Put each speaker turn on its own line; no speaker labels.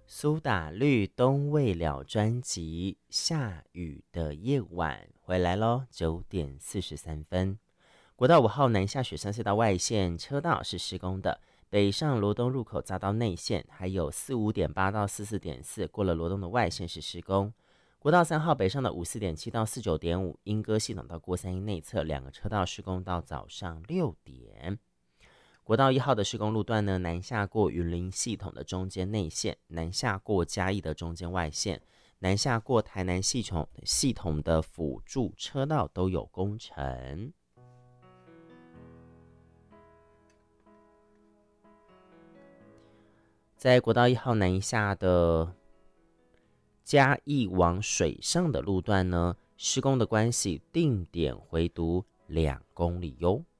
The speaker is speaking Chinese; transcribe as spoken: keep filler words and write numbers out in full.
苏打绿东未了专辑《下雨的夜晚》回来咯，九点四十三分。国道五号南下雪山隧道外线车道是施工的，北上罗东入口匝道内线，还有四五点八到四四点四过了罗东的外线是施工。国道三号北上的五四点七到四九点五莺歌系统到过三鶯内侧两个车道施工到早上六点。国道一号的施工路段呢，南下过云林系统的中间内线，南下过嘉义的中间外线，南下过台南系统系统的辅助车道都有工程。在国道一号南下的嘉义往水上的路段呢，施工的关系定点回读两公里哟。